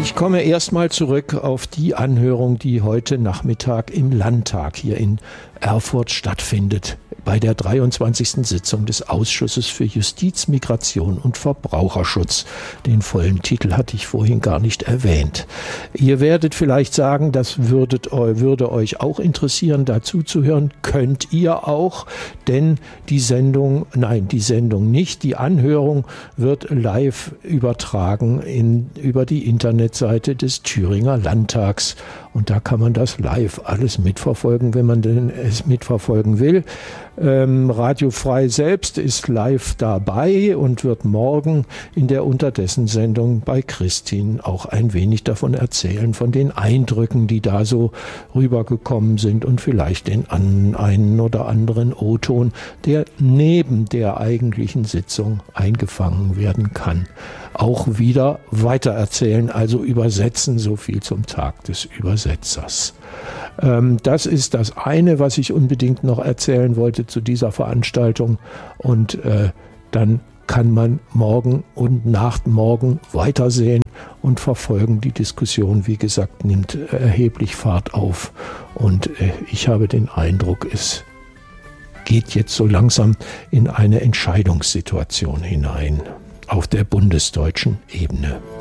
Ich komme erstmal zurück auf die Anhörung, die heute Nachmittag im Landtag hier in Erfurt stattfindet, bei der 23. Sitzung des Ausschusses für Justiz, Migration und Verbraucherschutz. Den vollen Titel hatte ich vorhin gar nicht erwähnt. Ihr werdet vielleicht sagen, das würde euch auch interessieren, dazu zu hören. Könnt ihr auch, denn die Sendung nicht, die Anhörung wird live übertragen über die Internetseite des Thüringer Landtags. Und da kann man das live alles mitverfolgen, wenn man denn es mitverfolgen will. Radio Frei selbst ist live dabei und wird morgen in der Unterdessen-Sendung bei Christine auch ein wenig davon erzählen, von den Eindrücken, die da so rübergekommen sind und vielleicht den einen oder anderen O-Ton, der neben der eigentlichen Sitzung eingefangen werden kann. Auch wieder weitererzählen, also übersetzen, so viel zum Tag des Übersetzers. Das ist das eine, was ich unbedingt noch erzählen wollte zu dieser Veranstaltung. Und dann kann man morgen und nach morgen weitersehen und verfolgen. Die Diskussion, wie gesagt, nimmt erheblich Fahrt auf. Und ich habe den Eindruck, es geht jetzt so langsam in eine Entscheidungssituation hinein auf der bundesdeutschen Ebene.